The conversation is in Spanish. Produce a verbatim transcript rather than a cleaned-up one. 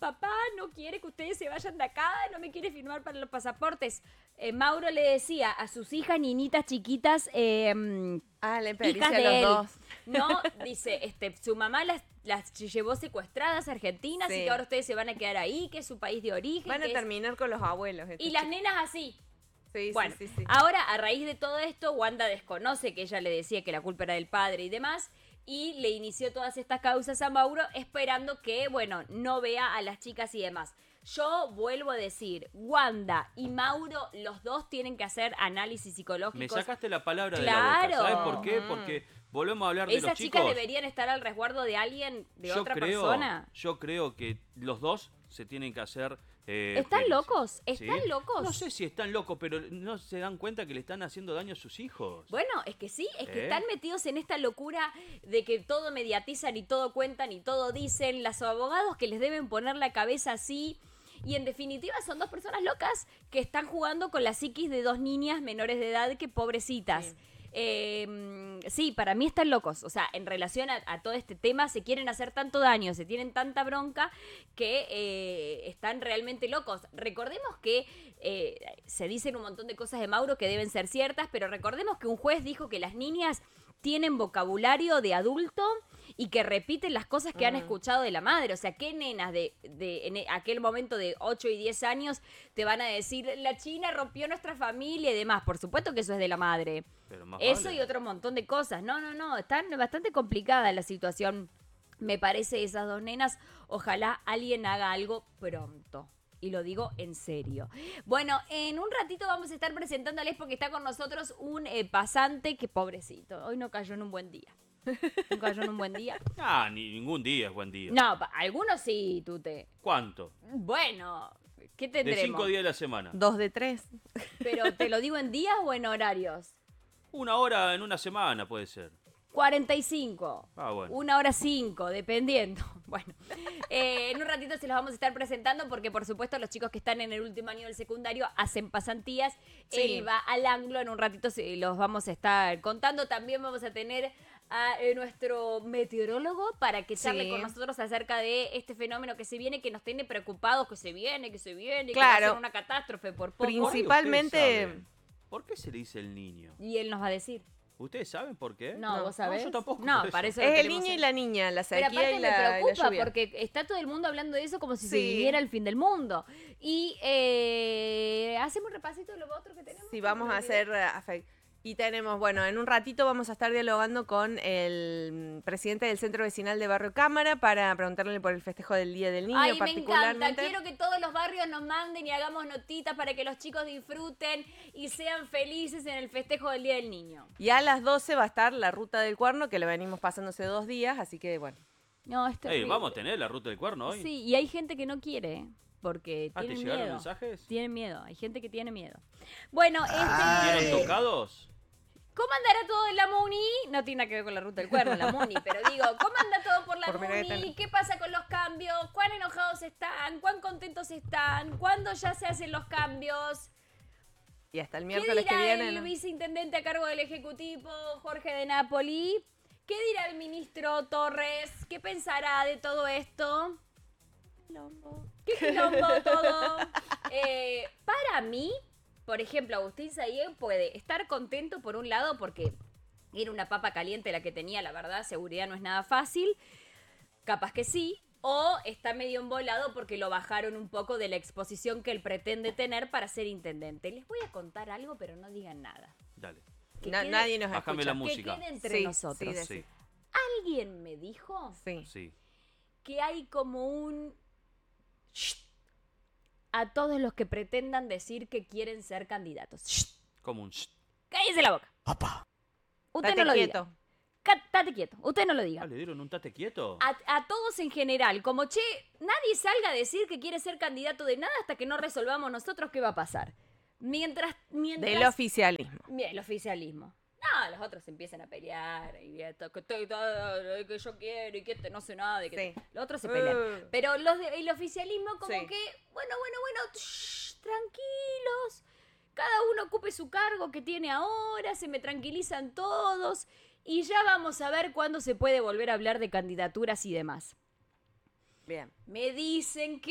papá no quiere que ustedes se vayan de acá, no me quiere firmar para los pasaportes. Eh, Mauro le decía a sus hijas, niñitas chiquitas, eh, Ah, le hijas dice a de los él. dos. No, dice, este, su mamá las, las llevó secuestradas a Argentina, Sí. así que ahora ustedes se van a quedar ahí, que es su país de origen. Van a que es- terminar con los abuelos. estos Y las chicos. nenas así. Sí, Bueno, sí, sí, sí. ahora a raíz de todo esto, Wanda desconoce que ella le decía que la culpa era del padre y demás, y le inició todas estas causas a Mauro esperando que, bueno, no vea a las chicas y demás. Yo vuelvo a decir, Wanda y Mauro, los dos tienen que hacer análisis Me psicológicos. sacaste la palabra de Claro. la boca. ¿Sabes por qué? Porque volvemos a hablar de Esas los chicas chicos. deberían estar al resguardo de alguien, de yo otra creo, persona. Yo creo que los dos se tienen que hacer... eh, ¿Están que- locos? ¿Sí? ¿Están locos? No sé si están locos, pero no se dan cuenta que le están haciendo daño a sus hijos. Bueno, es que sí, es que ¿Eh? están metidos en esta locura de que todo mediatizan y todo cuentan y todo dicen. Los abogados que les deben poner la cabeza así. Y en definitiva son dos personas locas que están jugando con la psiquis de dos niñas menores de edad que pobrecitas. Sí. Eh, sí, para mí están locos. O sea, en relación a, a todo este tema, se quieren hacer tanto daño, se tienen tanta bronca que eh, están realmente locos. Recordemos que eh, se dicen un montón de cosas de Mauro que deben ser ciertas, pero recordemos que un juez dijo que las niñas tienen vocabulario de adulto y que repiten las cosas que han escuchado de la madre. O sea, ¿qué nenas de, de en aquel momento de ocho y diez años te van a decir la China rompió nuestra familia y demás? Por supuesto que eso es de la madre. Pero más Eso vale. y otro montón de cosas. No, no, no, está bastante complicada la situación, me parece, esas dos nenas. Ojalá alguien haga algo pronto. Y lo digo en serio. Bueno, en un ratito vamos a estar presentándoles porque está con nosotros un eh, pasante que pobrecito, hoy no cayó en un buen día. No cayó en un buen día. Ah, ni ningún día es buen día. No, pa- algunos sí, Tute. ¿Cuánto? Bueno, ¿qué De tendremos? cinco días de la semana. Dos de tres. Pero te lo digo en días o en horarios. Una hora en una semana puede ser. cuarenta y cinco. Ah, bueno. Una hora cinco, dependiendo. Bueno, eh, en un ratito se los vamos a estar presentando porque, por supuesto, los chicos que están en el último año del secundario hacen pasantías. Sí. Él va al Anglo, en un ratito se los vamos a estar contando. También vamos a tener a eh, nuestro meteorólogo para que charle Sí. con nosotros acerca de este fenómeno que se viene, que nos tiene preocupados, que se viene, que se viene, que Claro. va a ser una catástrofe por poco. Princip- ¿Por qué Principalmente- ustedes saben? ¿Por qué se le dice el niño? Y él nos va a decir. ¿Ustedes saben por qué? No, No. ¿vos sabés? No, yo tampoco, No, por eso. para eso Es lo el queremos niño y saber. la niña, la Pero sequía aparte y me la, y la preocupa lluvia. porque está todo el mundo hablando de eso como si se Sí. viniera el fin del mundo. Y eh, hacemos un repasito de lo otro que tenemos. Sí, vamos a hacer... eh, afe- Y tenemos, bueno, en un ratito vamos a estar dialogando con el mm, presidente del Centro Vecinal de Barrio Cámara para preguntarle por el festejo del Día del Niño Ay, me encanta. particularmente. Quiero que todos los barrios nos manden y hagamos notitas para que los chicos disfruten y sean felices en el festejo del Día del Niño. Y a las doce va a estar la Ruta del Cuerno, que la venimos pasándose dos días, así que bueno. No, es Ey, terrible. ¿vamos a tener la ruta del cuerno hoy? Sí, y hay gente que no quiere, ¿eh? Porque Ah, ¿te tienen llegaron miedo. mensajes? Tienen miedo, hay gente que tiene miedo. Bueno, ¿Vieron este... tocados? ¿Cómo andará todo en la Muni? No tiene nada que ver con la ruta del cuerno, la Muni, pero digo, ¿cómo anda todo por la Por Mireta. Muni? ¿Qué pasa con los cambios? ¿Cuán enojados están? ¿Cuán contentos están? ¿Cuándo ya se hacen los cambios? Y hasta el ¿Qué miércoles dirá que viene. el ¿no? viceintendente a cargo del Ejecutivo, Jorge de Napoli? ¿Qué dirá el ministro Torres? ¿Qué pensará de todo esto? Quilombo. ¿Qué quilombo todo? Eh, para mí, por ejemplo, Agustín Saguier puede estar contento por un lado porque era una papa caliente la que tenía, la verdad, seguridad no es nada fácil. Capaz que sí. O está medio embolado porque lo bajaron un poco de la exposición que él pretende tener para ser intendente. Les voy a contar algo, pero no digan nada. Dale. Que Na- quede- nadie nos Bájame escucha. la Que música. quede entre Sí, nosotros. sí, de- Sí, Alguien me dijo Sí. sí. que hay como un... Shh, a todos los que pretendan decir que quieren ser candidatos. Shh, Como un... shh. cállese la boca. Usted Estate no lo quieto. diga. Ca- Estate quieto. Usted no lo diga. Ah, ¿le dieron un tate quieto? A, a todos en general, como che, nadie salga a decir que quiere ser candidato de nada hasta que no resolvamos nosotros qué va a pasar. Mientras, mientras Del oficialismo. Bien, el oficialismo. No, los otros empiezan a pelear y esto, que, estoy todo, que yo quiero y que este no sé nada. Y que Sí. los otros se pelean. Uh. Pero los de- el oficialismo como Sí. que, bueno, bueno, bueno, shh, tranquilos. Cada uno ocupe su cargo que tiene ahora, se me tranquilizan todos y ya vamos a ver cuándo se puede volver a hablar de candidaturas y demás. Bien. Me dicen que